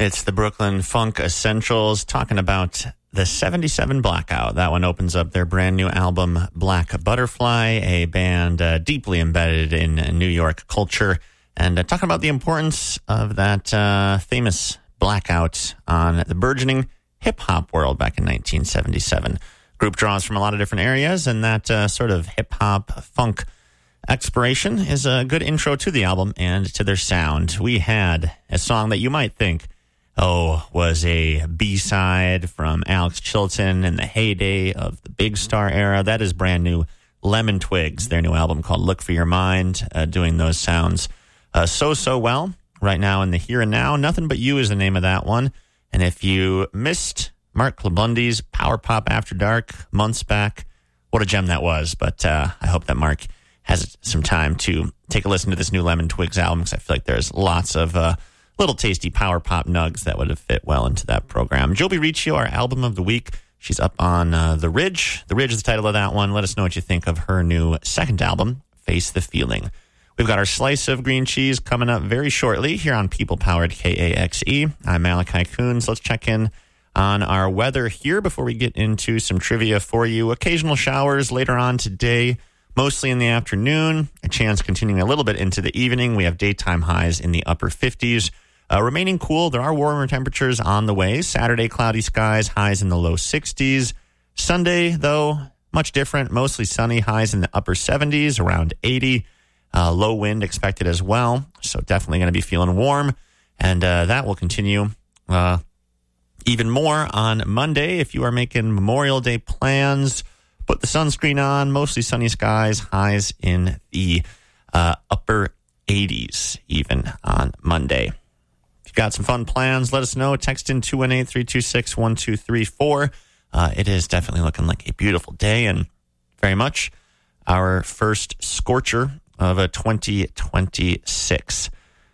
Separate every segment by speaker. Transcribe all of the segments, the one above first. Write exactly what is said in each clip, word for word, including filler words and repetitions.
Speaker 1: It's the Brooklyn Funk Essentials talking about the seventy-seven Blackout. That one opens up their brand new album, Black Butterfly, a band uh, deeply embedded in New York culture, and uh, talking about the importance of that uh, famous blackout on the burgeoning hip-hop world back in nineteen seventy-seven. Group draws from a lot of different areas, and that uh, sort of hip-hop funk exploration is a good intro to the album and to their sound. We had a song that you might think, oh, was a B-side from Alex Chilton in the heyday of the Big Star era. That is brand new Lemon Twigs, their new album called Look for Your Mind, uh, doing those sounds uh, so, so well right now in the here and now. Nothing But You is the name of that one. And if you missed Mark Klabundi's Power Pop After Dark months back, what a gem that was. But uh, I hope that Mark has some time to take a listen to this new Lemon Twigs album, because I feel like there's lots of uh, little tasty power pop nugs that would have fit well into that program. Joby Riccio, our album of the week. She's up on uh, The Ridge. The Ridge is the title of that one. Let us know what you think of her new second album, Face the Feeling. We've got our slice of green cheese coming up very shortly here on People-Powered K A X E. I'm Malachi Coons. Let's check in on our weather here before we get into some trivia for you. Occasional showers later on today, mostly in the afternoon. A chance continuing a little bit into the evening. We have daytime highs in the upper fifties. Uh, remaining cool, there are warmer temperatures on the way. Saturday, cloudy skies, highs in the low sixties. Sunday, though, much different. Mostly sunny, highs in the upper seventies, around eighty. Uh, low wind expected as well, so definitely going to be feeling warm. And uh, that will continue uh, even more on Monday. If you are making Memorial Day plans, put the sunscreen on. Mostly sunny skies, highs in the uh, upper eighties even on Monday. Got some fun plans, let us know. Text in two one eight, three two six, one two three four. Uh, it is definitely looking like a beautiful day, and very much our first scorcher of a twenty twenty-six.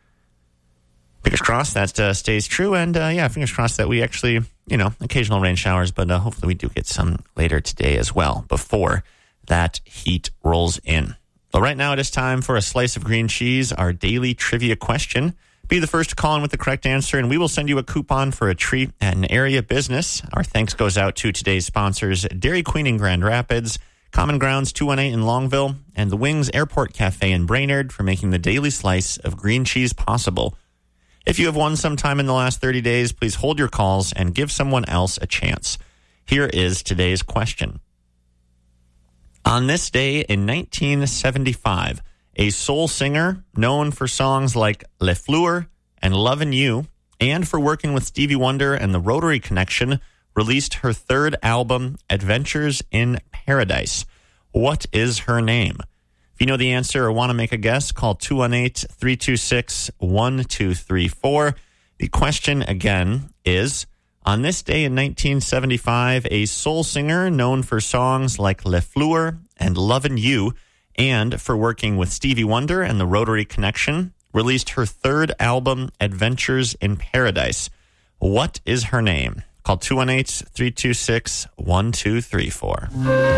Speaker 1: Fingers crossed that uh, stays true, and uh, yeah, fingers crossed that we actually, you know, occasional rain showers, but uh, hopefully we do get some later today as well before that heat rolls in. But right now it is time for a slice of green cheese, our daily trivia question. Be the first to call in with the correct answer, and we will send you a coupon for a treat at an area business. Our thanks goes out to today's sponsors, Dairy Queen in Grand Rapids, Common Grounds two one eight in Longville, and the Wings Airport Cafe in Brainerd for making the daily slice of green cheese possible. If you have won sometime in the last thirty days, please hold your calls and give someone else a chance. Here is today's question. On this day in nineteen seventy-five, a soul singer known for songs like Le Fleur and Lovin' You, and for working with Stevie Wonder and the Rotary Connection, released her third album, Adventures in Paradise. What is her name? If you know the answer or want to make a guess, call two one eight, three two six, one two three four. The question again is, on this day in nineteen seventy-five, a soul singer known for songs like Le Fleur and Lovin' You, and for working with Stevie Wonder and the Rotary Connection, released her third album, Adventures in Paradise. What is her name? Call two one eight, three two six, one two three four.